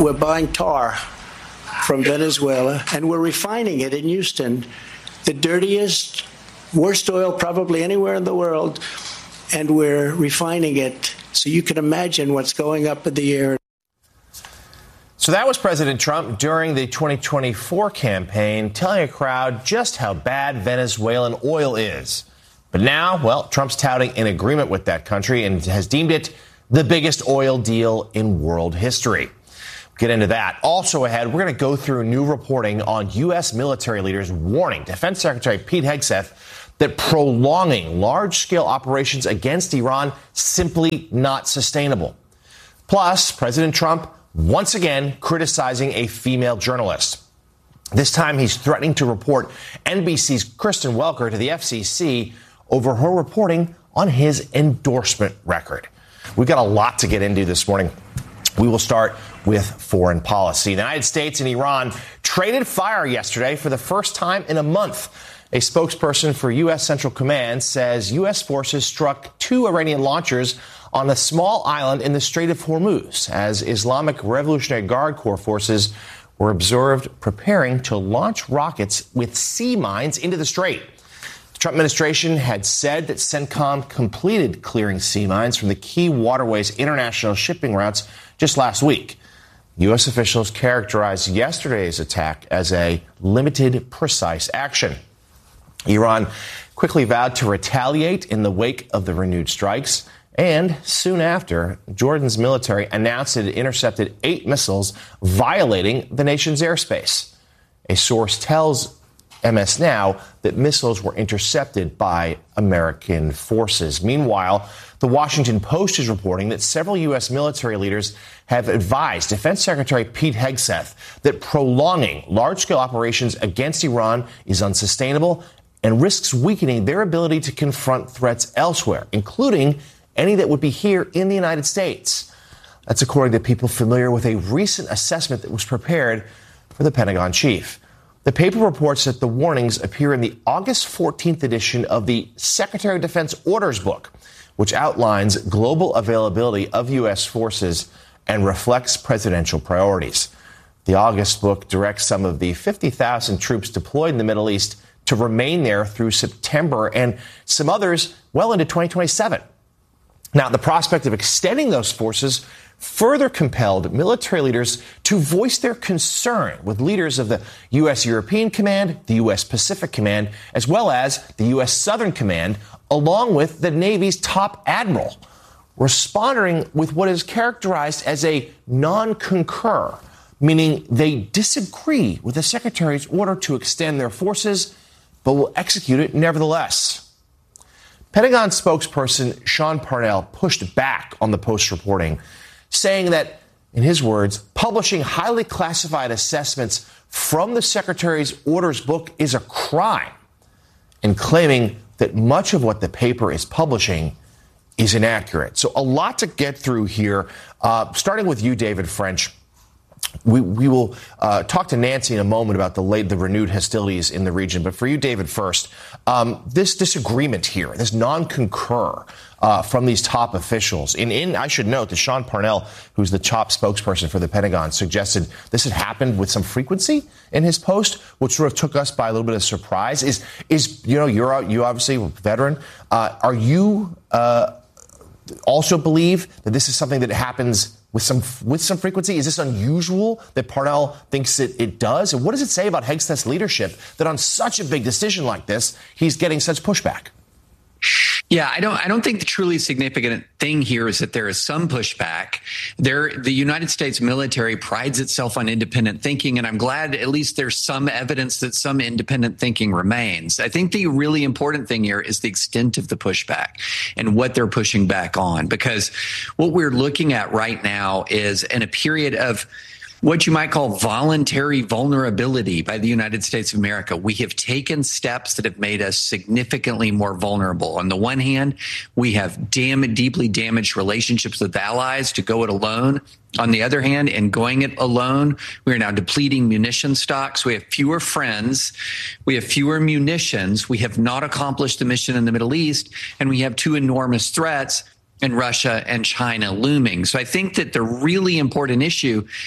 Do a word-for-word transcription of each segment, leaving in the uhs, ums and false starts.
we're buying tar from Venezuela, and we're refining it in Houston, the dirtiest, worst oil probably anywhere in the world, and we're refining it. So you can imagine what's going up in the air. So that was President Trump during the twenty twenty-four campaign, telling a crowd just how bad Venezuelan oil is. But now, well, Trump's touting an agreement with that country and has deemed it the biggest oil deal in world history. Get into that. Also ahead, we're going to go through new reporting on U S military leaders warning Defense Secretary Pete Hegseth that prolonging large-scale operations against Iran simply not sustainable. Plus, President Trump once again criticizing a female journalist. This time, he's threatening to report N B C's Kristen Welker to the F C C over her reporting on his endorsement record. We've got a lot to get into this morning. We will start with foreign policy. The United States and Iran traded fire yesterday for the first time in a month. A spokesperson for U S. Central Command says U S forces struck two Iranian launchers on a small island in the Strait of Hormuz as Islamic Revolutionary Guard Corps forces were observed preparing to launch rockets with sea mines into the strait. The Trump administration had said that CENTCOM completed clearing sea mines from the key waterways international shipping routes just last week. U S officials characterized yesterday's attack as a limited, precise action. Iran quickly vowed to retaliate in the wake of the renewed strikes. And soon after, Jordan's military announced it intercepted eight missiles violating the nation's airspace. A source tells M S Now that missiles were intercepted by American forces. Meanwhile, the Washington Post is reporting that several U S military leaders have advised Defense Secretary Pete Hegseth that prolonging large-scale operations against Iran is unsustainable and risks weakening their ability to confront threats elsewhere, including any that would be here in the United States. That's according to people familiar with a recent assessment that was prepared for the Pentagon chief. The paper reports that the warnings appear in the August fourteenth edition of the Secretary of Defense Orders Book, which outlines global availability of U S forces and reflects presidential priorities. The August book directs some of the fifty thousand troops deployed in the Middle East to remain there through September and some others well into twenty twenty-seven. Now, the prospect of extending those forces further compelled military leaders to voice their concern with leaders of the U S. European Command, the U S. Pacific Command, as well as the U S. Southern Command, along with the Navy's top admiral, responding with what is characterized as a non-concur, meaning they disagree with the Secretary's order to extend their forces, but will execute it nevertheless. Pentagon spokesperson Sean Parnell pushed back on the Post reporting, saying that, in his words, publishing highly classified assessments from the Secretary's orders book is a crime, and claiming that much of what the paper is publishing is inaccurate. So a lot to get through here, uh, starting with you, David French. We, we will uh, talk to Nancy in a moment about the late, the renewed hostilities in the region. But for you, David, first, um, this disagreement here, this non-concur uh, from these top officials. In, in, I should note that Sean Parnell, who's the top spokesperson for the Pentagon, suggested this had happened with some frequency in his post, which sort of took us by a little bit of surprise. Is, is you know, you're you obviously a veteran. Uh, are you uh, also believe that this is something that happens with some with some frequency? Is this unusual that Parnell thinks it, it does? And what does it say about Hegseth's leadership that on such a big decision like this, he's getting such pushback? Yeah, I don't I don't think the truly significant thing here is that there is some pushback. There, the United States military prides itself on independent thinking, and I'm glad at least there's some evidence that some independent thinking remains. I think the really important thing here is the extent of the pushback and what they're pushing back on, because what we're looking at right now is in a period of what you might call voluntary vulnerability by the United States of America. We have taken steps that have made us significantly more vulnerable. On the one hand, we have dam- deeply damaged relationships with allies to go it alone. On the other hand, in going it alone, we are now depleting munition stocks. We have fewer friends. We have fewer munitions. We have not accomplished the mission in the Middle East, and we have two enormous threats in Russia and China looming. So I think that the really important issue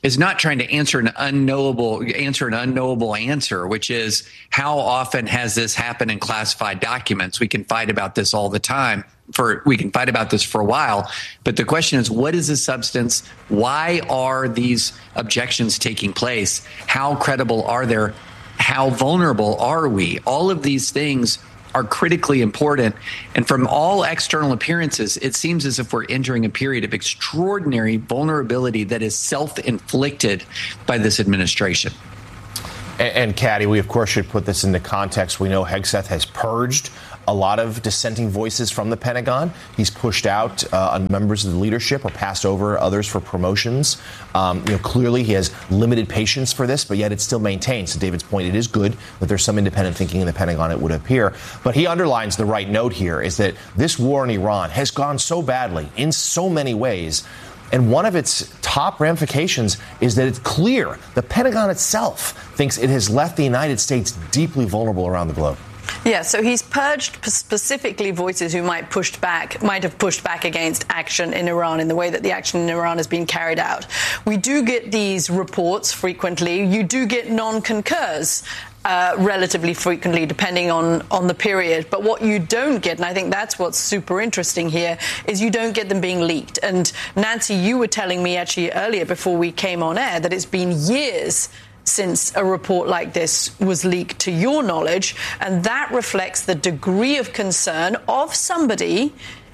is not trying to answer an unknowable answer an unknowable answer, which is how often has this happened in classified documents? We can fight about this all the time. For we can fight about this for a while, but the question is, what is the substance? Why are these objections taking place? How credible are they? How vulnerable are we? All of these things are critically important. And from all external appearances, it seems as if we're entering a period of extraordinary vulnerability that is self-inflicted by this administration. And, and Caddy, we of course should put this into context. We know Hegseth has purged a lot of dissenting voices from the Pentagon. He's pushed out uh, members of the leadership or passed over others for promotions. Um, you know, clearly he has limited patience for this, but yet it still maintains, to David's point, it is good that there's some independent thinking in the Pentagon, it would appear. But he underlines the right note here is that this war in Iran has gone so badly in so many ways. And one of its top ramifications is that it's clear the Pentagon itself thinks it has left the United States deeply vulnerable around the globe. Yeah, so he's purged specifically voices who might pushed back, might have pushed back against action in Iran in the way that the action in Iran has been carried out. We do get these reports frequently. You do get non-concurs uh, relatively frequently, depending on, on the period. But what you don't get, and I think that's what's super interesting here, is you don't get them being leaked. And Nancy, you were telling me actually earlier before we came on air that it's been years since a report like this was leaked to your knowledge, and that reflects the degree of concern of somebody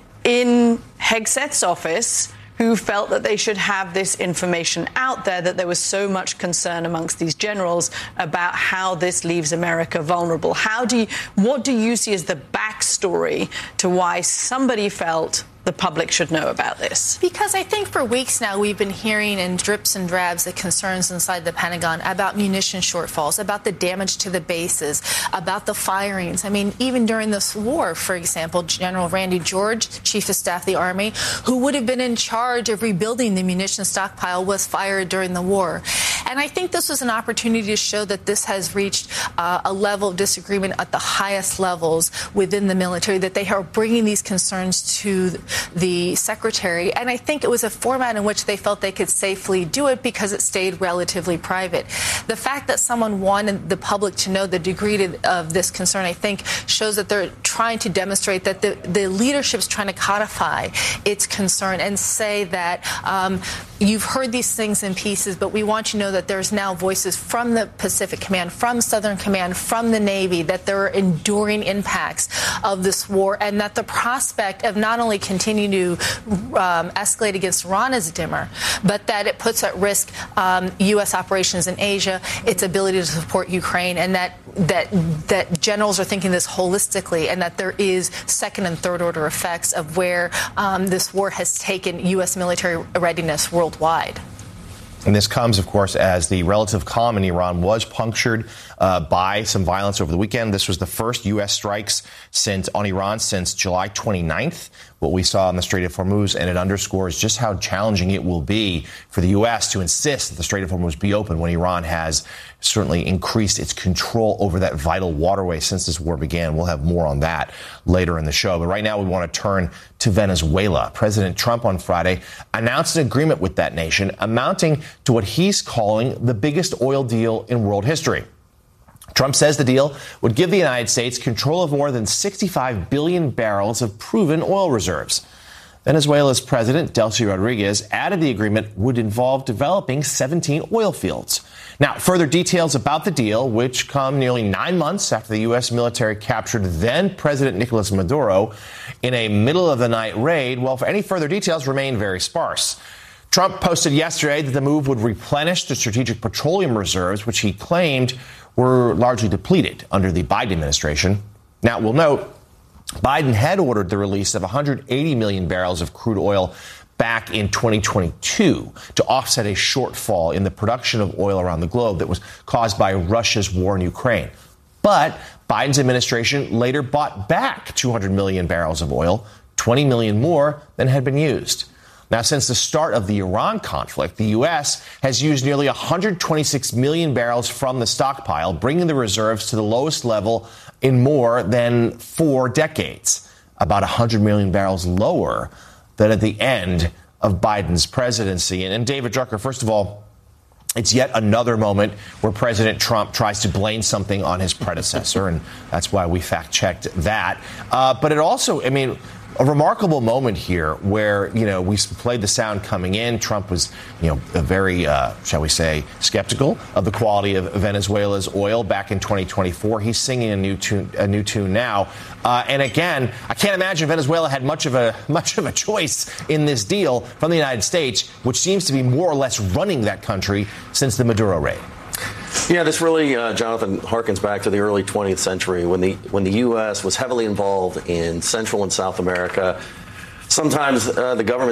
in Hegseth's office who felt that they should have this information out there, that there was so much concern amongst these generals about how this leaves America vulnerable. How do you, what do you see as the backstory to why somebody felt the public should know about this? Because I think for weeks now we've been hearing in drips and drabs the concerns inside the Pentagon about munition shortfalls, about the damage to the bases, about the firings. I mean, even during this war, for example, General Randy George, Chief of Staff of the Army, who would have been in charge of rebuilding the munition stockpile, was fired during the war. And I think this was an opportunity to show that this has reached uh, a level of disagreement at the highest levels within the military, that they are bringing these concerns to the secretary. And I think it was a format in which they felt they could safely do it because it stayed relatively private. The fact that someone wanted the public to know the degree to, of this concern, I think, shows that they're trying to demonstrate that the, the leadership's trying to codify its concern and say that um, you've heard these things in pieces, but we want you to know that there's now voices from the Pacific Command, from Southern Command, from the Navy, that there are enduring impacts of this war, and that the prospect of not only continuing continue to um, escalate against Iran is dimmer, but that it puts at risk um, U S operations in Asia, its ability to support Ukraine, and that that that generals are thinking this holistically, and that there is second and third order effects of where um, this war has taken U S military readiness worldwide. And this comes, of course, as the relative calm in Iran was punctured uh, by some violence over the weekend. This was the first U S strikes since on Iran since July twenty-ninth, what we saw in the Strait of Hormuz, and it underscores just how challenging it will be for the U S to insist that the Strait of Hormuz be open when Iran has certainly increased its control over that vital waterway since this war began. We'll have more on that later in the show. But right now we want to turn to Venezuela. President Trump on Friday announced an agreement with that nation amounting to what he's calling the biggest oil deal in world history. Trump says the deal would give the United States control of more than sixty-five billion barrels of proven oil reserves. Venezuela's president, Delcy Rodriguez, added the agreement would involve developing seventeen oil fields. Now, further details about the deal, which come nearly nine months after the U S military captured then-President Nicolas Maduro in a middle-of-the-night raid, well, for any further details remain very sparse. Trump posted yesterday that the move would replenish the strategic petroleum reserves, which he claimed were largely depleted under the Biden administration. Now, we'll note, Biden had ordered the release of one hundred eighty million barrels of crude oil back in twenty twenty-two to offset a shortfall in the production of oil around the globe that was caused by Russia's war in Ukraine. But Biden's administration later bought back two hundred million barrels of oil, twenty million more than had been used. Now, since the start of the Iran conflict, the U S has used nearly one hundred twenty-six million barrels from the stockpile, bringing the reserves to the lowest level in more than four decades, about one hundred million barrels lower than at the end of Biden's presidency. And, and David Drucker, first of all, It's yet another moment where President Trump tries to blame something on his predecessor, and that's why we fact-checked that. Uh, but it also, I mean, a remarkable moment here where, you know, we played the sound coming in. Trump was, you know, a very, uh, shall we say, skeptical of the quality of Venezuela's oil back in twenty twenty-four. He's singing a new tune, a new tune now. Uh, and again, I can't imagine Venezuela had much of a much of a choice in this deal from the United States, which seems to be more or less running that country since the Maduro raid. Yeah, this really, uh, Jonathan, harkens back to the early twentieth century when the when the U S was heavily involved in Central and South America. Sometimes uh, the government